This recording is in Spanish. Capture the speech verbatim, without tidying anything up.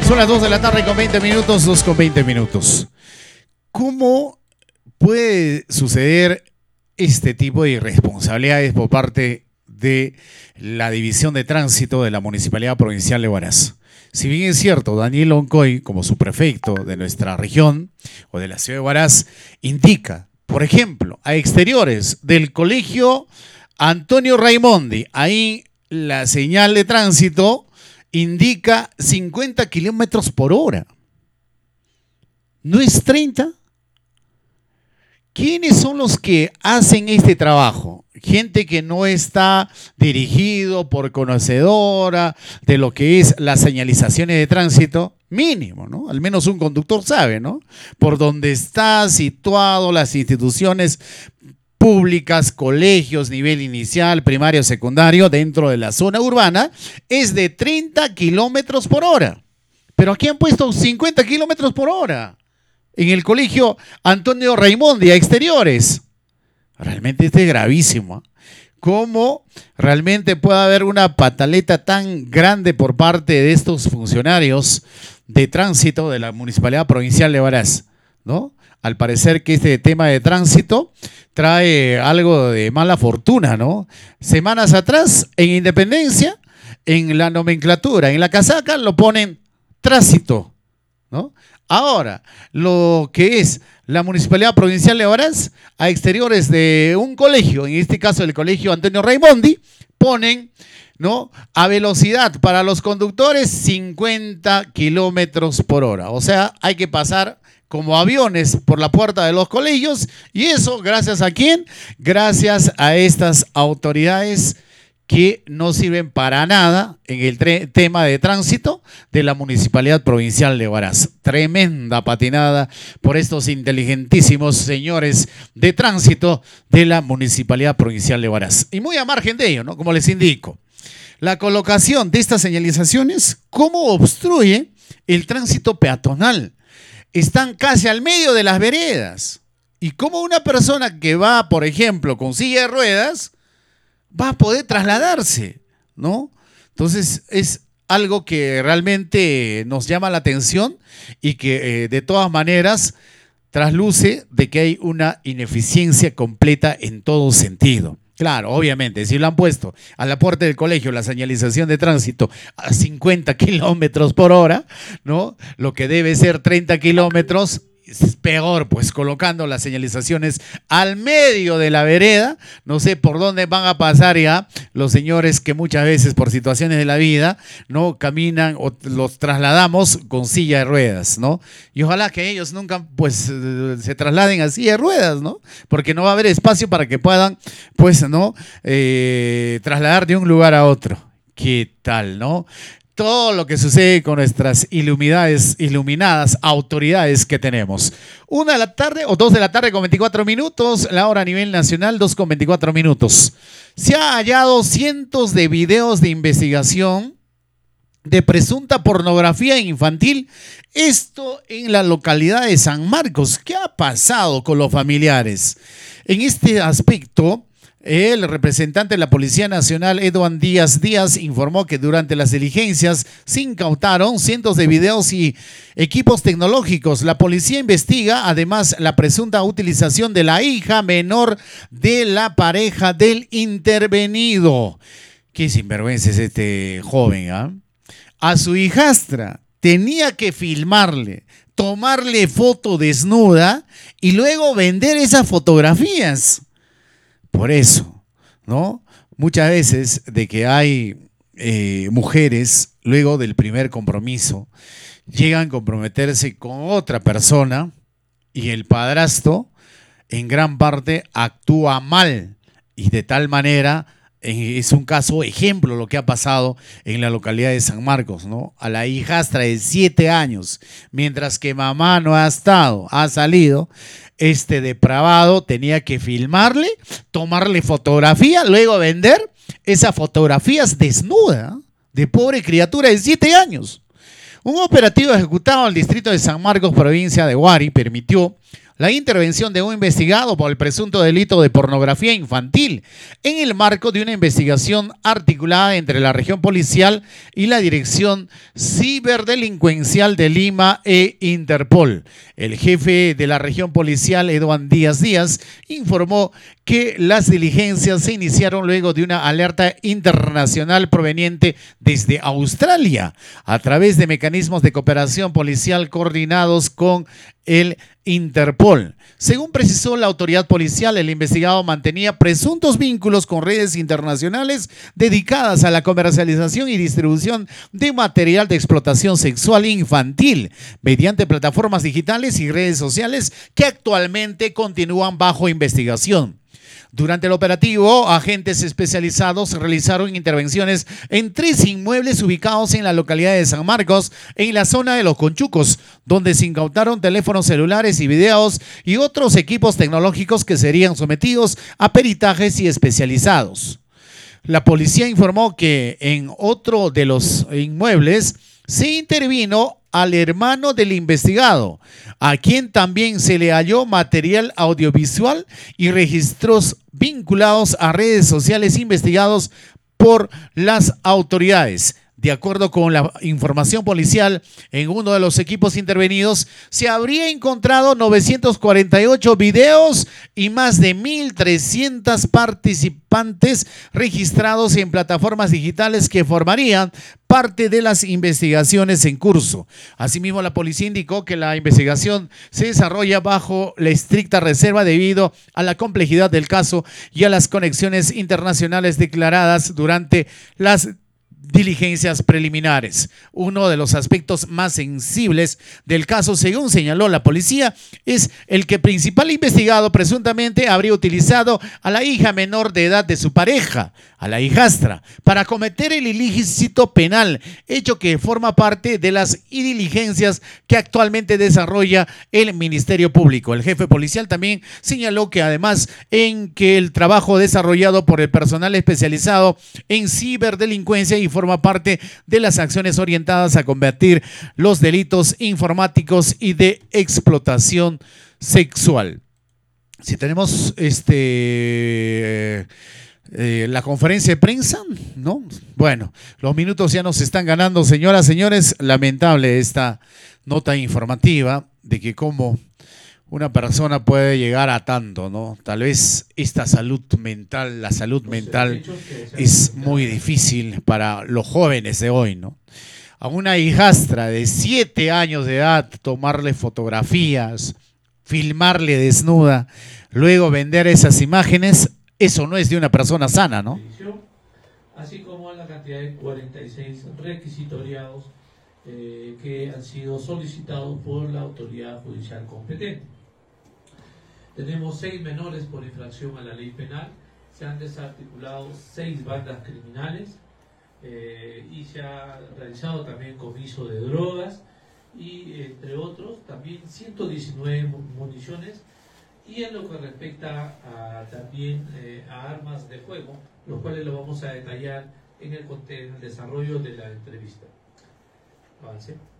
Son las dos de la tarde con veinte minutos, dos con veinte minutos. ¿Cómo puede suceder este tipo de irresponsabilidades por parte de la División de Tránsito de la Municipalidad Provincial de Huaraz? Si bien es cierto, Daniel Oncoy, como subprefecto de nuestra región o de la ciudad de Huaraz, indica, por ejemplo, a exteriores del colegio Antonio Raimondi, ahí la señal de tránsito indica cincuenta kilómetros por hora. ¿No es treinta? ¿Quiénes son los que hacen este trabajo? Gente que no está dirigido por conocedora de lo que es las señalizaciones de tránsito, mínimo, ¿no? Al menos un conductor sabe, ¿no? Por donde está situado las instituciones públicas, colegios, nivel inicial, primario, secundario, dentro de la zona urbana, es de treinta kilómetros por hora. Pero aquí han puesto cincuenta kilómetros por hora. En el colegio Antonio Raimondi, a exteriores. Realmente este es gravísimo. ¿Cómo realmente puede haber una pataleta tan grande por parte de estos funcionarios de tránsito de la Municipalidad Provincial de Huaraz, ¿no? Al parecer que este tema de tránsito trae algo de mala fortuna, ¿no? Semanas atrás, en Independencia, en la nomenclatura, en la casaca, lo ponen tránsito, ¿no? Ahora, lo que es la Municipalidad Provincial de Huaraz, a exteriores de un colegio, en este caso el colegio Antonio Raimondi, ponen, ¿no?, a velocidad para los conductores cincuenta kilómetros por hora. O sea, hay que pasar como aviones por la puerta de los colegios, y eso, ¿gracias a quién? Gracias a estas autoridades que no sirven para nada en el tema de tránsito de la Municipalidad Provincial de Huaraz. Tremenda patinada por estos inteligentísimos señores de tránsito de la Municipalidad Provincial de Huaraz. Y muy a margen de ello, ¿no?, como les indico, la colocación de estas señalizaciones, ¿cómo obstruye el tránsito peatonal? Están casi al medio de las veredas. Y cómo una persona que va, por ejemplo, con silla de ruedas, va a poder trasladarse, ¿no? Entonces es algo que realmente nos llama la atención y que eh, de todas maneras trasluce de que hay una ineficiencia completa en todo sentido. Claro, obviamente, si lo han puesto a la puerta del colegio la señalización de tránsito a cincuenta kilómetros por hora, ¿no?, lo que debe ser treinta kilómetros, es peor, pues colocando las señalizaciones al medio de la vereda. No sé por dónde van a pasar ya los señores que muchas veces por situaciones de la vida no caminan o los trasladamos con silla de ruedas, ¿no? Y ojalá que ellos nunca pues se trasladen a silla de ruedas, ¿no? Porque no va a haber espacio para que puedan pues no eh, trasladar de un lugar a otro. ¿Qué tal, no? Todo lo que sucede con nuestras iluminadas, iluminadas autoridades que tenemos. Una de la tarde o dos de la tarde con veinticuatro minutos, la hora a nivel nacional, dos con veinticuatro minutos. Se ha hallado cientos de videos de investigación de presunta pornografía infantil, esto en la localidad de San Marcos. ¿Qué ha pasado con los familiares? En este aspecto, el representante de la Policía Nacional, Edwin Díaz Díaz, informó que durante las diligencias se incautaron cientos de videos y equipos tecnológicos. La policía investiga además la presunta utilización de la hija menor de la pareja del intervenido. Qué sinvergüenza es este joven, ¿ah? A su hijastra tenía que filmarle, tomarle foto desnuda y luego vender esas fotografías. Por eso, ¿no? Muchas veces de que hay eh, mujeres, luego del primer compromiso, llegan a comprometerse con otra persona y el padrastro en gran parte actúa mal y de tal manera eh, es un caso ejemplo lo que ha pasado en la localidad de San Marcos, ¿no? A la hijastra de siete años, mientras que mamá no ha estado, ha salido. Este depravado tenía que filmarle, tomarle fotografía, luego vender esas fotografías desnuda de pobre criatura de siete años. Un operativo ejecutado en el distrito de San Marcos, provincia de Huari, permitió la intervención de un investigado por el presunto delito de pornografía infantil en el marco de una investigación articulada entre la región policial y la Dirección Ciberdelincuencial de Lima e Interpol. El jefe de la región policial, Eduardo Díaz Díaz, informó que las diligencias se iniciaron luego de una alerta internacional proveniente desde Australia a través de mecanismos de cooperación policial coordinados con el Interpol. Según precisó la autoridad policial, el investigado mantenía presuntos vínculos con redes internacionales dedicadas a la comercialización y distribución de material de explotación sexual infantil mediante plataformas digitales y redes sociales que actualmente continúan bajo investigación. Durante el operativo, agentes especializados realizaron intervenciones en tres inmuebles ubicados en la localidad de San Marcos, en la zona de Los Conchucos, donde se incautaron teléfonos celulares y videos y otros equipos tecnológicos que serían sometidos a peritajes y especializados. La policía informó que en otro de los inmuebles se intervino al hermano del investigado, a quien también se le halló material audiovisual y registros vinculados a redes sociales investigados por las autoridades. De acuerdo con la información policial, en uno de los equipos intervenidos se habría encontrado novecientos cuarenta y ocho videos y más de mil trescientos participantes registrados en plataformas digitales que formarían parte de las investigaciones en curso. Asimismo, la policía indicó que la investigación se desarrolla bajo la estricta reserva debido a la complejidad del caso y a las conexiones internacionales declaradas durante las diligencias preliminares. Uno de los aspectos más sensibles del caso, según señaló la policía, es el que el principal investigado presuntamente habría utilizado a la hija menor de edad de su pareja, a la hijastra, para cometer el ilícito penal, hecho que forma parte de las diligencias que actualmente desarrolla el Ministerio Público. El jefe policial también señaló que además en que el trabajo desarrollado por el personal especializado en ciberdelincuencia y forma parte de las acciones orientadas a combatir los delitos informáticos y de explotación sexual. Si tenemos este eh, la conferencia de prensa, ¿no? Bueno, los minutos ya nos están ganando, señoras, señores. Lamentable esta nota informativa de que cómo una persona puede llegar a tanto, ¿no? Tal vez esta salud mental, la salud mental es muy difícil para los jóvenes de hoy, ¿no? A una hijastra de siete años de edad, tomarle fotografías, filmarle desnuda, luego vender esas imágenes, eso no es de una persona sana, ¿no? Así como la cantidad de cuarenta y seis requisitoriados eh, que han sido solicitados por la autoridad judicial competente. Tenemos seis menores por infracción a la ley penal, se han desarticulado seis bandas criminales eh, y se ha realizado también comiso de drogas y entre otros también ciento diecinueve municiones, y en lo que respecta a, también eh, a armas de fuego, los cuales lo vamos a detallar en el, en el desarrollo de la entrevista. Avance.